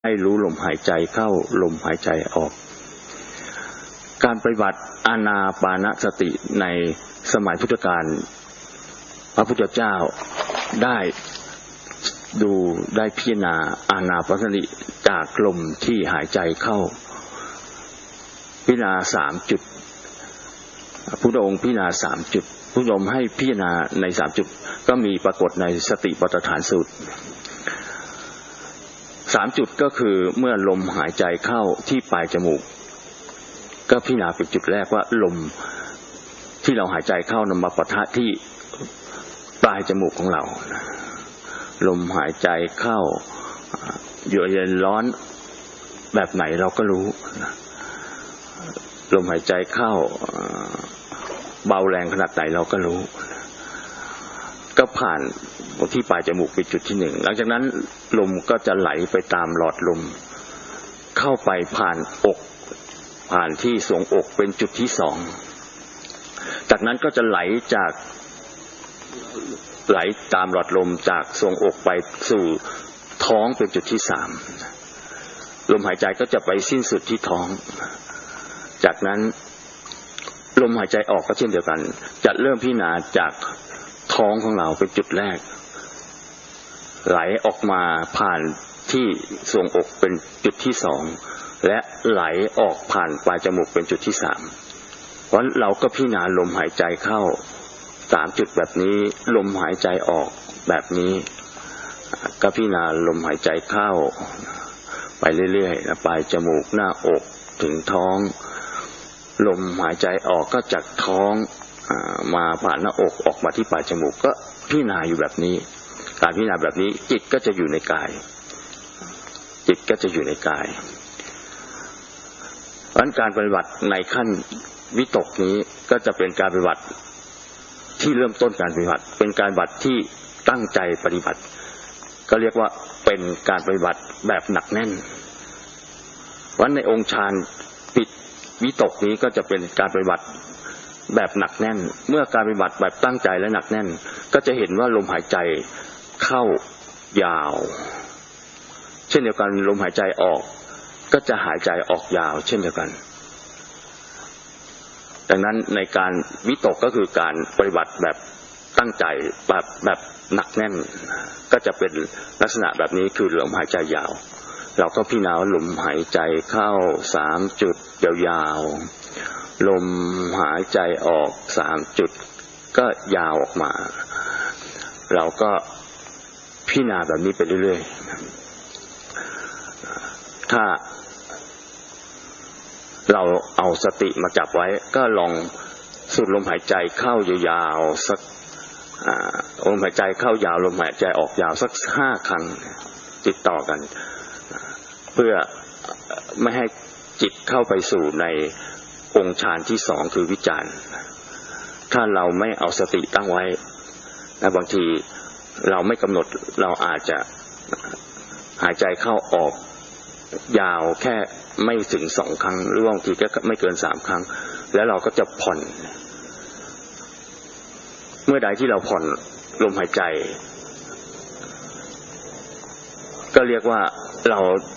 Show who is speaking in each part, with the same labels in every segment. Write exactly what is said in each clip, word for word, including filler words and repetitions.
Speaker 1: ให้รู้ลมหายใจเข้าลมหายใจออกการปฏิบัติอานาปานสติในสมัยพุทธกาลพระพุทธเจ้าได้ดูได้พิจารณาอานาปานสติจากลมที่หายใจเข้าพิจารณาสามจุดพุทธองค์พิจารณาสามจุดพุทธองค์ให้พิจารณาในสามจุดก็มีปรากฏในสติปัฏฐานสูตรสามจุดก็คือเมื่อลมหายใจเข้าที่ปลายจมูกก็พิจารณาเป็นจุดแรกว่าลมที่เราหายใจเข้านำมาปะทะที่ปลายจมูกของเราลมหายใจเข้าเย็นร้อนแบบไหนเราก็รู้ลมหายใจเข้าเบาแรงขนาดไหนเราก็รู้ก็ผ่านที่ปลายจมูกเป็นจุดที่หนึ่งหลังจากนั้นลมก็จะไหลไปตามหลอดลมเข้าไปผ่านอกผ่านที่ทรวงอกเป็นจุดที่สองจากนั้นก็จะไหลจากไหลตามหลอดลมจากทรวงอกไปสู่ท้องเป็นจุดที่สามลมหายใจก็จะไปสิ้นสุดที่ท้องจากนั้นลมหายใจออกก็เช่นเดียวกันจะเริ่มพิจารณาจากท้องของเราเป็นจุดแรกไหลออกมาผ่านที่ทรวงอกเป็นจุดที่สองและไหลออกผ่านปลายจมูกเป็นจุดที่สามเพราะเราก็พิจารณาลมหายใจเข้าสามจุดแบบนี้ลมหายใจออกแบบนี้ก็พิจารณาลมหายใจเข้าไปเรื่อยๆปลายจมูกหน้าอกถึงท้องลมหายใจออกก็จากท้องมาผ่านหน้าอกออกมาที่ปลายจมูกก็พิจารณาอยู่แบบนี้การพิจารณาแบบนี้จิตก็จะอยู่ในกายจิตก็จะอยู่ในกายเพราะฉะนั้นการปฏิบัติในขั้นวิตกนี้ก็จะเป็นการปฏิบัติที่เริ่มต้นการปฏิบัติเป็นการปฏิบัติที่ตั้งใจปฏิบัติก็เรียกว่าเป็นการปฏิบัติแบบหนักแน่นเพราะในองค์ฌานปิดวิตกนี้ก็จะเป็นการปฏิบัติแบบหนักแน่นเมื่อการปฏิบัติแบบตั้งใจและหนักแน่นก็จะเห็นว่าลมหายใจเข้ายาวเช่นเดียวกันลมหายใจออกก็จะหายใจออกยาวเช่นเดียวกันดังนั้นในการวิตกก็คือการปฏิบัติแบบตั้งใจแบบแบบหนักแน่นก็จะเป็นลักษณะแบบนี้คือลมหายใจยาวเราก็พิจารณาลมหายใจเข้าสามจุดยาวๆลมหายใจออกสามจุดก็ยาวออกมาเราก็พิจารณาแบบนี้ไปเรื่อยๆถ้าเราเอาสติมาจับไว้ก็ลองสูดลมหายใจเข้ายาวๆสักลมหายใจเข้ายาวลมหายใจออกยาวสักห้าครั้งติดต่อกันเพื่อไม่ให้จิตเข้าไปสู่ในองค์ฌานที่สองคือวิจารณ์ถ้าเราไม่เอาสติตั้งไว้นะบางทีเราไม่กำหนดเราอาจจะหายใจเข้าออกยาวแค่ไม่ถึงสองครั้งหรือบางทีก็ไม่เกินสามครั้งแล้วเราก็จะผ่อนเมื่อใดที่เราผ่อนลมหายใจก็เรียกว่าเรา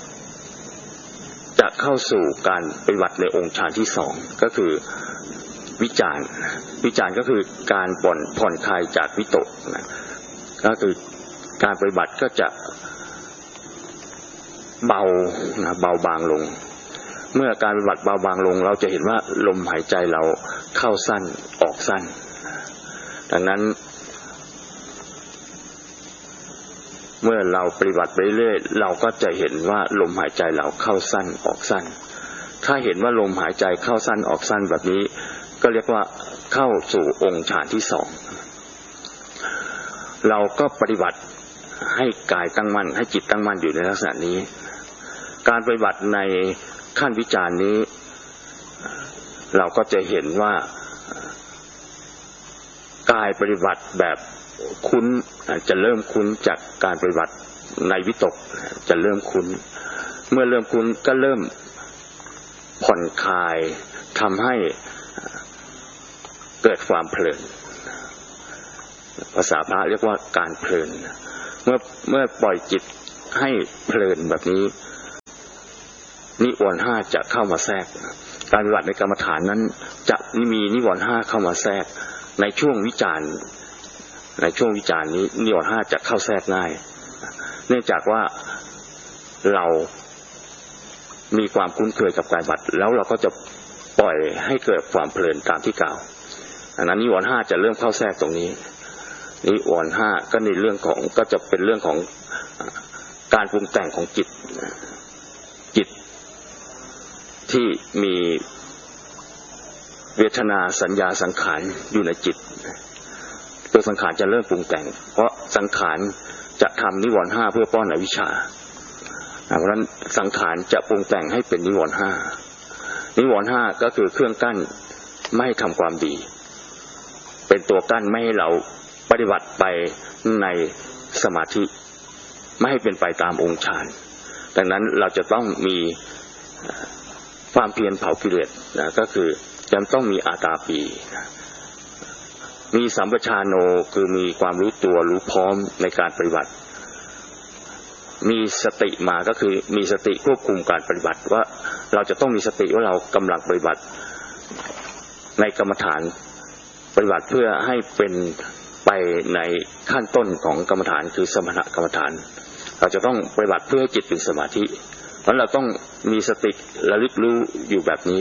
Speaker 1: จะเข้าสู่การปฏิบัติในองค์ฌานที่สองก็คือวิจารณ์วิจารณ์ก็คือการผ่อนผ่อนคลายจากวิตกนะก็คือการปฏิบัติก็จะเบานะเบาบางลงเมื่อการปฏิบัติเบาบางลงเราจะเห็นว่าลมหายใจเราเข้าสั้นออกสั้นดังนั้นเมื่อเราปฏิบัติไปเรื่อยเราก็จะเห็นว่าลมหายใจเราเข้าสั้นออกสั้นถ้าเห็นว่าลมหายใจเข้าสั้นออกสั้นแบบนี้ก็เรียกว่าเข้าสู่องค์ฌานที่สองเราก็ปฏิบัติให้กายตั้งมั่นให้จิตตั้งมั่นอยู่ในลักษณะนี้การปฏิบัติในขั้นวิจารณ์นี้เราก็จะเห็นว่ากายปฏิบัติแบบคุ้นจะเริ่มคุ้นจากการปฏิบัติในวิตกจะเริ่มคุ้นเมื่อเริ่มคุ้นก็เริ่มผ่อนคลายทำให้เกิดความเพลินภาษาพระเรียกว่าการเพลินเมื่อเมื่อปล่อยจิตให้เพลินแบบนี้นิวรณ์ห้าจะเข้ามาแทรกการปฏิบัติในกรรมฐานนั้นจะมีนิวรณ์ห้าเข้ามาแทรกในช่วงวิจารณ์ในช่วงวิจารณ์นี้นิวรณ์ห้าจะเข้าแทรกง่ายเนื่องจากว่าเรามีความคุ้นเคยกับการปฏิบัติแล้วเราก็จะปล่อยให้เกิดความเพลินตามที่กล่าวดังนั้นนิวรณ์ห้าจะเริ่มเข้าแทรกตรงนี้นิวรณ์ห้าก็ในเรื่องของก็จะเป็นเรื่องของการปรุงแต่งของจิตจิตที่มีเวทนาสัญญาสังขารอยู่ในจิตตัวสังขารจะเริ่มปรุงแต่งเพราะสังขารจะทำนิวรณ์ห้าเพื่อป้อนอวิชชาเพราะฉะนั้นสังขารจะปรุงแต่งให้เป็นนิวรณ์ห้านิวรณ์ห้าก็คือเครื่องกั้นไม่ให้ทำความดีเป็นตัวกั้นไม่ให้เราปฏิบัติไปในสมาธิไม่ให้เป็นไปตามองค์ฌานดังนั้นเราจะต้องมีความเพียรเผากิเลสนะก็คือจำต้องมีอาตาปีมีสัมปชานโนคือมีความรู้ตัวรู้พร้อมในการปฏิบัติมีสติมาก็คือมีสติควบคุมการปฏิบัติว่าเราจะต้องมีสติว่าเรากำลังปฏิบัติในกรรมฐานปฏิบัติเพื่อให้เป็นไปในขั้นต้นของกรรมฐานคือสมถกรรมฐานเราจะต้องปฏิบัติเพื่อให้จิตเป็นสมาธิเพราะเราต้องมีสติระลึกรู้อยู่แบบนี้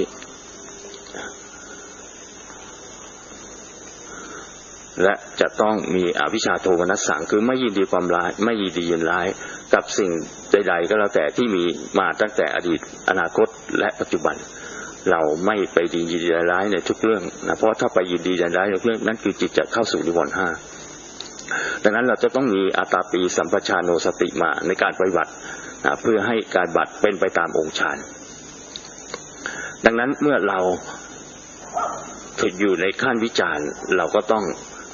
Speaker 1: และจะต้องมีอวิชชาโทมนัสสังคือไม่ยินดีความร้ายไม่ยินดียินร้ายกับสิ่งใดๆก็แล้วแต่ที่มีมาตั้งแต่อดีตอนาคตและปัจจุบันเราไม่ไปยินดีร้ายในทุกเรื่องนะเพราะถ้าไปยินดีร้ายในทุกเรื่องนั้นคือจิตจะเข้าสู่นิวรณ์ห้าดังนั้นเราจะต้องมีอาตาปีสัมปชานโนสติมาในการปฏิบัตินะเพื่อให้การปฏิบัติเป็นไปตามองค์ฌานดังนั้นเมื่อเราถึงอยู่ในขั้นวิจารณ์เราก็ต้อง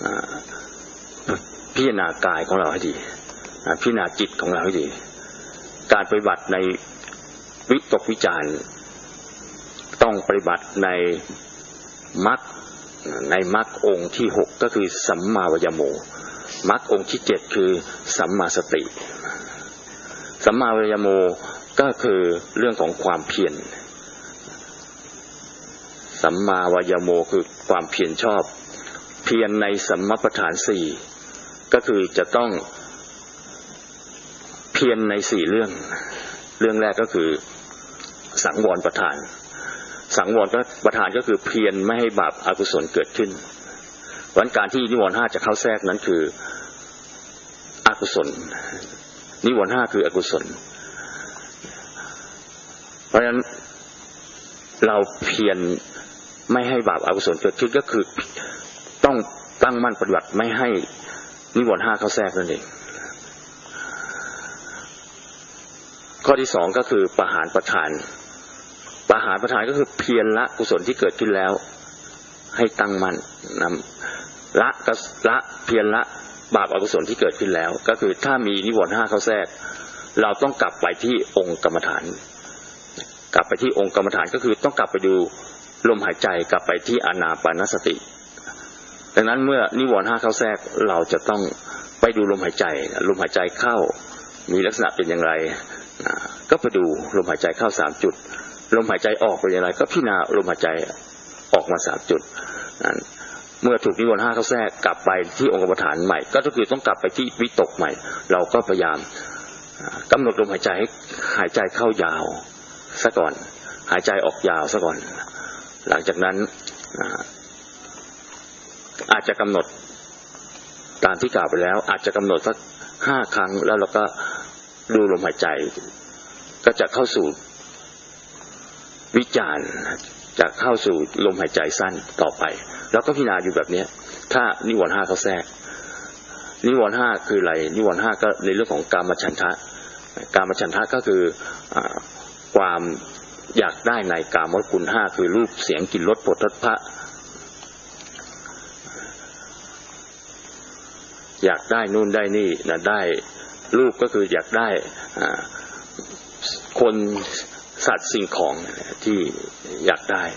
Speaker 1: พิจารณากายของเราให้ดีพิจารณาจิตของเราให้ดีการปฏิบัติในวิตกวิจารณ์ต้องปฏิบัติในมรรคในมรรคองค์ที่หกก็คือสัมมาวยโมมรรคองค์ที่เจ็ดคือสัมมาสติสัมมาวยโมก็คือเรื่องของความเพียรสัมมาวยโมคือความเพียรชอบเพียรในสัมมาประธานสี่ก็คือจะต้องเพียรในสี่เรื่องเรื่องแรกก็คือสังวรประธานสังวรประธานก็คือเพียรไม่ให้บาปอกุศลเกิดขึ้นเพราะการที่นิวรณ์ห้าจะเข้าแทรกนั้นคืออกุศลนิวรณ์ห้าคืออกุศลเพราะฉะนั้นเราเพียรไม่ให้บาปอกุศลเกิดขึ้นก็คือต้องตั้งมั่นปฏิบัติไม่ให้นิวรณ์ห้าเข้าแทรกนั่นเองข้อที่สองก็คือปหานประธานปหานประธานก็คือเพียรละกุศลที่เกิดขึ้นแล้วให้ตั้งมั่นนำละก็ละเพียรละบาปอกุศลที่เกิดขึ้นแล้วก็คือถ้ามีนิวรณ์ห้าเข้าแทรกเราต้องกลับไปที่องค์กรรมฐานกลับไปที่องค์กรรมฐานก็คือต้องกลับไปดูลมหายใจกลับไปที่อานาปานสติดังนั้นเมื่อนิวรณ์ห้าเข้าแทรกเราจะต้องไปดูลมหายใจลมหายใจเข้ามีลักษณะเป็นอย่างไรก็ไปดูลมหายใจเข้าสามจุดลมหายใจออกเป็นอย่างไรก็พิจารณาลมหายใจออกมาสามจุดเมื่อถูกนิวรณ์ห้าเข้าแทรกกลับไปที่องค์กรรมฐานใหม่ก็คือต้องกลับไปที่วิตกใหม่เราก็พยายามกำหนดลมหายใจให้หายใจเข้ายาวซะก่อนหายใจออกยาวซะก่อนหลังจากนั้นอาจจะกำหนดตามที่กล่าวไปแล้วอาจจะกำหนดสักห้าครั้งแล้วเราก็ดูลมหายใจก็จะเข้าสู่วิจารณ์จะเข้าสู่ลมหายใจสั้นต่อไปแล้วก็พิจารณาอยู่แบบนี้ถ้านิวรณ์ห้าเขาแทรกนิวรณ์ห้าคืออะไรนิวรณ์ห้าก็ในเรื่องของกามฉันทะกามฉันทะก็คือความอยากได้ในกามคุณห้าคือรูปเสียงกลิ่นรสโผฏฐัพพะอยากได้นู่นได้นี่นะได้รูปก็คืออยากได้คนสัตว์สิ่งของที่อยากได้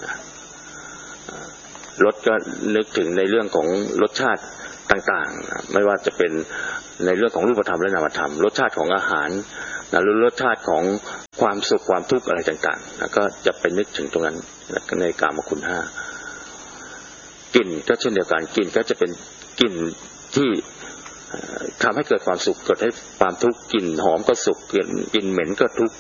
Speaker 1: รสก็นึกถึงในเรื่องของรสชาติต่างๆไม่ว่าจะเป็นในเรื่องของรูปธรรมและนามธรรมรสชาติของอาหารหรือรสชาติของความสุขความทุกข์อะไรต่างๆแล้วก็จะไปนึกถึงตรงนั้นในกามคุณห้ากลิ่นก็เช่นเดียวกันกลิ่นก็จะเป็นกลิ่นที่ทำให้เกิดความสุขเกิดให้ความทุกข์กลิ่นหอมก็สุขกลิ่นกลิ่นเหม็นก็ทุกข์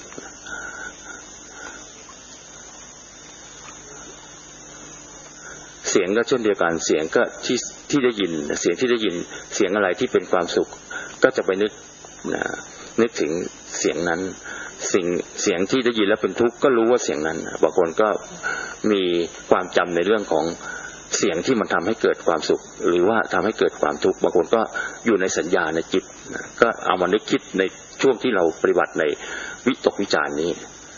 Speaker 1: เสียงก็เช่นเดียวกันเสียงก็ที่ที่ได้ยินเสียงที่ได้ยินเสียงอะไรที่เป็นความสุขก็จะไปนึกนะนึกถึงเสียงนั้นสิ่งเสียงที่ได้ยินแล้วเป็นทุกข์ก็รู้ว่าเสียงนั้นบางคนก็มีความจำในเรื่องของเสียงที่มันทำให้เกิดความสุขหรือว่าทำให้เกิดความทุกข์บางคนก็อยู่ในสัญญาในจิตก็เอามานึกคิดในช่วงที่เราปฏิบัติในวิตกวิจารณ์นี้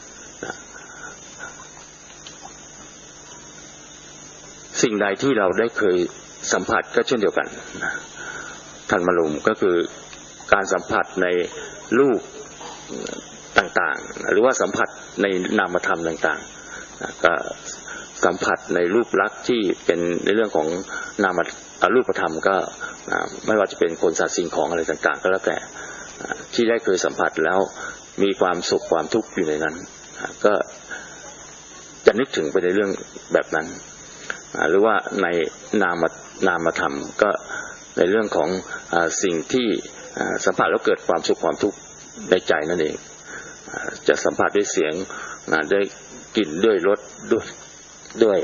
Speaker 1: สิ่งใดที่เราได้เคยสัมผัสก็เช่นเดียวกันท่านมาลุมก็คือการสัมผัสในรูปต่างๆหรือว่าสัมผัสในนามธรรมต่างๆก็สัมผัสในรูปลักษณ์ที่เป็นในเรื่องของนามรูปธรรมก็ไม่ว่าจะเป็นคนสัตว์สิ่งของอะไรต่างๆก็แล้วแต่ที่ได้เคยสัมผัสแล้วมีความสุขความทุกข์อยู่ในนั้นก็จะนึกถึงไปในเรื่องแบบนั้นหรือว่าในนามนามธรรมก็ในเรื่องของสิ่งที่สัมผัสแล้วเกิดความสุขความทุกข์ในใจนั่นเองจะสัมผัสด้วยเสียงด้วยกลิ่นด้วยรสด้วยด้วย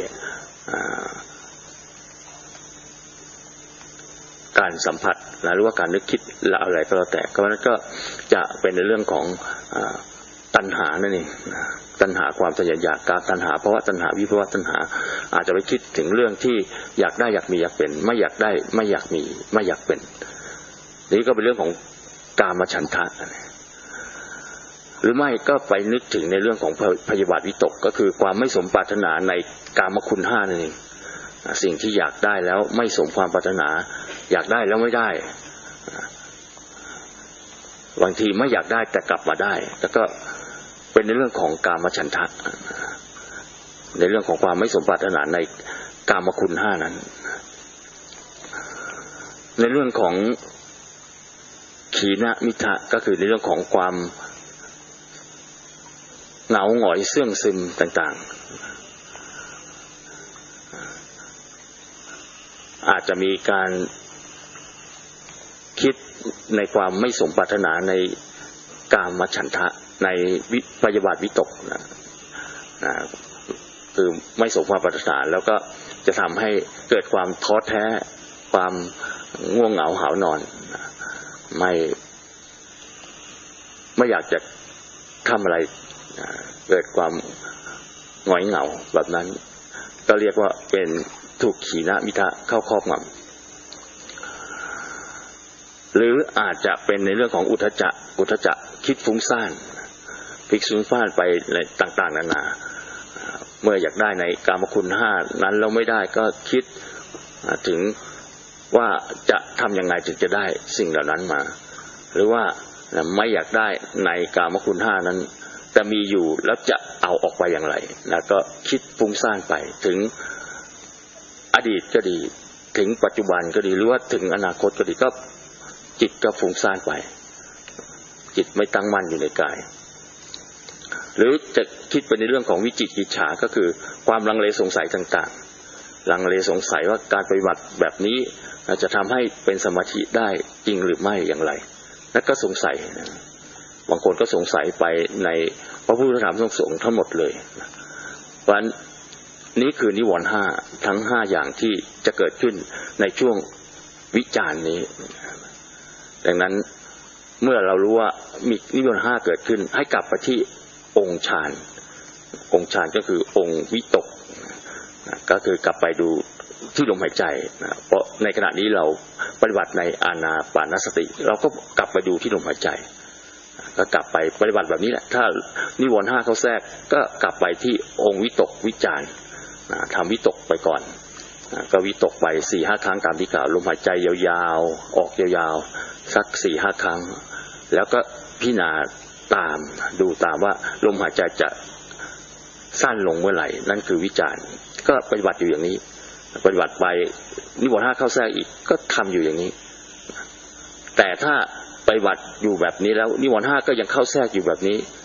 Speaker 1: การสัมผัสหรือว่าการนึกคิดละอะไรก็แล้วแต่ก็นั้นก็จะเป็นในเรื่องของตัณหานั่นเองตัณหาความทะเยออยากการตัณหาภาวะตัณหาวิภาวะตัณหาอาจจะไปคิดถึงเรื่องที่อยากได้อยากมีอยากเป็นไม่อยากได้ไม่อยากมีไม่อยากเป็นนี่ก็เป็นเรื่องของกามฉันทะหรือไม่ก็ไปนึกถึงในเรื่องของพยาบาทวิตกก็คือความไม่สมปรารถนาในกามคุณห้านั่นเองสิ่งที่อยากได้แล้วไม่สมความปรารถนาอยากได้แล้วไม่ได้บางทีไม่อยากได้แต่กลับมาได้แล้วก็เป็นในเรื่องของกามฉันทะในเรื่องของความไม่สมปรารถนาในกามคุณห้านั้นในเรื่องของขีณมิทะก็คือในเรื่องของความเหงาหงอยเสื่องซึมต่างๆอาจจะมีการคิดในความไม่สมปรารถนาในกามฉันทะในวิพยาบาทวิตกนะนะคือไม่สมความปรารถนาแล้วก็จะทำให้เกิดความท้อแท้ความง่วงเหงาหาวนอนไม่ไม่อยากจะทำอะไรเกิดความหงอยเหงาแบบนั้นก็เรียกว่าเป็นถูกขีณมิทะเข้าครอบงำหรืออาจจะเป็นในเรื่องของอุทธัจจะอุทธัจจะคิดฟุ้งซ่านพลิกฟุ้งซ่านไปในต่างๆนานาเมื่ออยากได้ในกามคุณห้านั้นแล้วไม่ได้ก็คิดถึงว่าจะทำยังไงถึงจะได้สิ่งเหล่านั้นมาหรือว่าไม่อยากได้ในกามคุณห้านั้นแต่มีอยู่แล้วจะเอาออกไปอย่างไรแล้วก็คิดฟุ้งซ่านไปถึงอดีตก็ดีถึงปัจจุบันก็ดีหรือว่าถึงอนาคตก็ดีก็จิตก็ฟุ้งซ่านไปจิตไม่ตั้งมั่นอยู่ในกายหรือจะคิดไปในเรื่องของวิจิกิจฉาก็คือความลังเลสงสัยต่างๆลังเลสงสัยว่าการปฏิบัติแบบนี้จะทำให้เป็นสมาธิได้จริงหรือไม่อย่างไรแล้วก็สงสัยบางคนก็สงสัยไปในพระพุทธธรรมสงฆ์ทั้งหมดเลยเพราะฉะนั้นนี้คือนิวรณ์ห้าทั้งห้าอย่างที่จะเกิดขึ้นในช่วงวิจารณ์นี้ดังนั้นเมื่อเรารู้ว่ามีนิวรณ์ห้าเกิดขึ้นให้กลับไปที่องค์ฌานองค์ฌานก็คือองค์วิตกก็คือกลับไปดูที่ลมหายใจนะเพราะในขณะนี้เราปฏิบัติในอานาปานสติเราก็กลับไปดูที่ลมหายใจก็กลับไปปฏิบัติแบบนี้แหละถ้านิวรณ์ห้าเขาแทรกก็กลับไปที่องค์วิตกวิจารณ์ทำวิตกไปก่อนก็วิตกไป สี่ห้า ครั้งตามที่กล่าวลมหายใจยาวๆออกยาวๆสัก สี่ห้า ครั้งแล้วก็พิจารณาตามดูตามว่าลมหายใจจะสั้นลงเมื่อไหร่นั่นคือวิจารณ์ก็ปฏิบัติอยู่อย่างนี้ปฏิบัติไปนิวรณ์ห้าเข้าแทรกอีกก็ทำอยู่อย่างนี้แต่ถ้าปฏิบัติอยู่แบบนี้แล้วนิวรณ์ห้าก็ยังเข้าแทรกอยู่แบบนี้